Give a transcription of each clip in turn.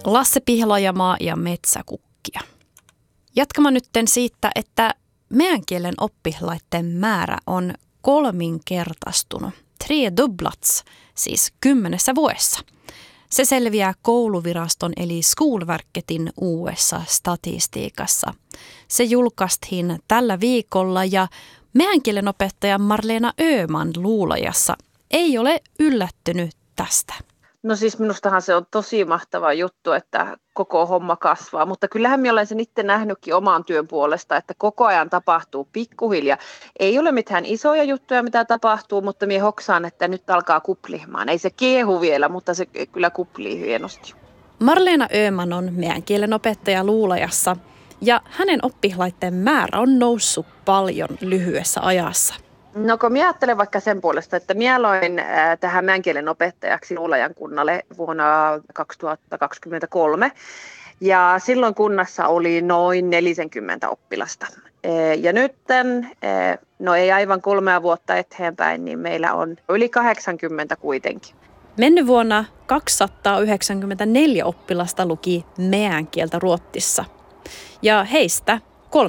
Lasse Pihlajamaa ja metsäkukkia. Jatkamaan nytten siitä, että meidän kielen oppilaiden määrä on 3-kertaistunut, 3-dubblats, siis 10 vuodessa. Se selviää kouluviraston eli Skolverketin uudessa statistiikassa. Se julkaistiin tällä viikolla ja meidän kielen opettaja Marleena Öhman Luulajassa ei ole yllättynyt tästä. No siis minustahan se on tosi mahtava juttu, että koko homma kasvaa, mutta kyllähän minä olen sen itse nähnytkin oman työn puolesta, että koko ajan tapahtuu pikkuhiljaa. Ei ole mitään isoja juttuja, mitä tapahtuu, mutta minä hoksaan, että nyt alkaa kuplimaan. Ei se kiehu vielä, mutta se kyllä kuplii hienosti. Marleena Öhman on meidän kielen opettaja Luulajassa ja hänen oppilaiden määrä on noussut paljon lyhyessä ajassa. No kun minä ajattelen vaikka sen puolesta, että minä aloin tähän meidän kielen opettajaksi Luulajan kunnalle vuonna 2023 ja silloin kunnassa oli noin 40 oppilasta. Ja nyt, no ei aivan 3 vuotta eteenpäin, niin meillä on yli 80 kuitenkin. Mennyt vuonna 294 oppilasta luki meidän kieltä Ruotsissa ja heistä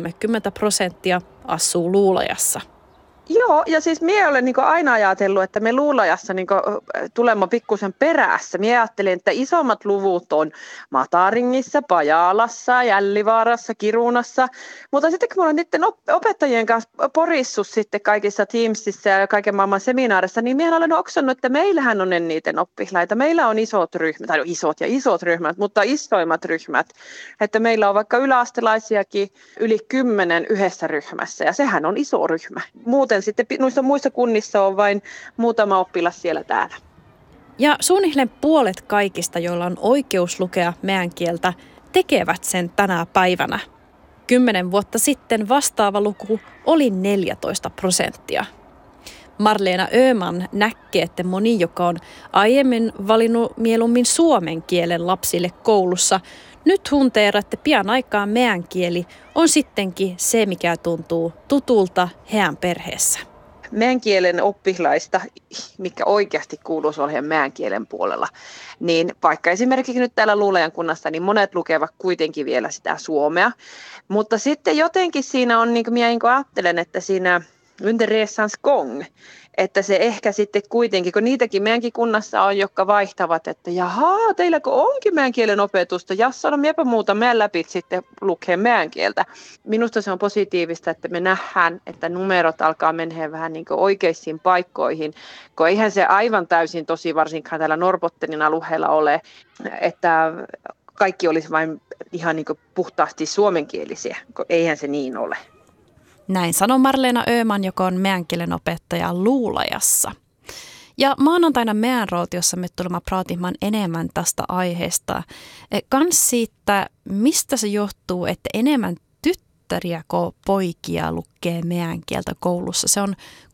30% asuu Luulajassa. Joo, ja siis minä olen aina ajatellut, että me Luulajassa tulemme pikkusen perässä. Minä ajattelin, että isommat luvut on Mataringissa, Pajalassa, Jällivaarassa, Kirunassa. Mutta sitten kun me ollaan niiden opettajien kanssa porissut sitten kaikissa Teamsissa ja kaiken maailman seminaarissa, niin minä olen oksannut, että meillähän on eniten oppilaita. Meillä on isot ryhmät, tai isot ryhmät, mutta isoimmat ryhmät. Että meillä on vaikka yläastelaisiakin yli 10 yhdessä ryhmässä, ja sehän on iso ryhmä. Muuten sitten noissa muissa kunnissa on vain muutama oppilas siellä täällä. Ja suunnilleen puolet kaikista, joilla on oikeus lukea meidän kieltä, tekevät sen tänä päivänä. 10 vuotta sitten vastaava luku oli 14%. Marleena Öhman näkee, että moni, joka on aiemmin valinnut mieluummin suomen kielen lapsille koulussa, nyt hunteeraa, että pian aikaan meidän kieli on sittenkin se, mikä tuntuu tutulta heidän perheessä. Meidän kielen oppilaista, mikä oikeasti kuuluisi olla meidän kielen puolella, niin vaikka esimerkiksi nyt täällä Luulajan kunnassa, niin monet lukevat kuitenkin vielä sitä suomea. Mutta sitten jotenkin siinä on, niin kuin minä ajattelen, että siinä under resans gång, että se ehkä sitten kuitenkin, kun niitäkin meidänkin kunnassa on, jotka vaihtavat, että jaha, teilläkö onkin meidän kielen opetusta, ja sano miepä muuta meidän läpi sitten lukee meidän kieltä. Minusta se on positiivista, että me nähdään, että numerot alkaa mennä vähän niin kuin oikeisiin paikkoihin, kun eihän se aivan täysin tosi varsinkaan täällä Norrbottenin alueella ole, että kaikki olisi vain ihan niin kuin puhtaasti suomenkielisiä, kun eihän se niin ole. Näin sanoi Marleena Öhman, joka on meidän kielen opettaja Luulajassa. Ja maanantaina meidän rootiossa me tulemme praatimaan enemmän tästä aiheesta. Kans siitä, mistä se johtuu, että enemmän tyttäriä kuin poikia lukee meidän kieltä koulussa. Se on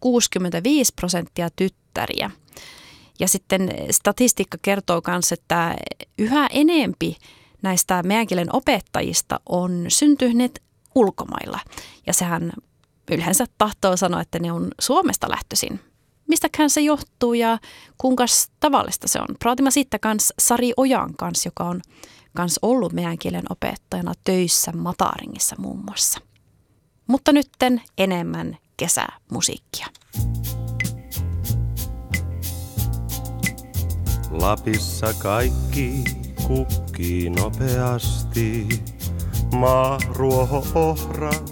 65% tyttäriä. Ja sitten statistiikka kertoo myös, että yhä enempi näistä meidän kielen opettajista on syntyneet ulkomailla. Ja sehän yleensä tahtoo sanoa, että ne on Suomesta lähtöisin. Mistäkään se johtuu ja kuinka tavallista se on? Praatimme siitä kanssa Sari Ojan kanssa, joka on kans ollut meidän kielen opettajana töissä Mataringissa muun muassa. Mutta nytten enemmän kesämusiikkia. Lapissa kaikki kukkii nopeasti. Maa, ruoho, ohra,